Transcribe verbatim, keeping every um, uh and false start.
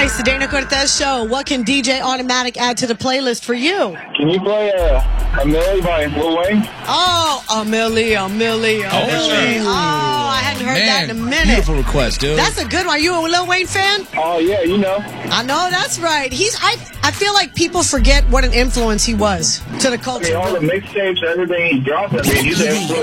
Nice. The Dana Cortez Show. What can D J Automatic add to the playlist for you? Can you play uh, a Millie by Lil Wayne? Oh, a Millie, a Millie, a Oh, Millie. sure. Oh, I hadn't heard Man, that in a minute. beautiful request, dude. That's a good one. Are you a Lil Wayne fan? Oh, yeah, you know. I know, that's right. He's. I. I feel like people forget what an influence he was to the I mean, culture. all the mixtapes, everything he dropped, I mean, he's an influence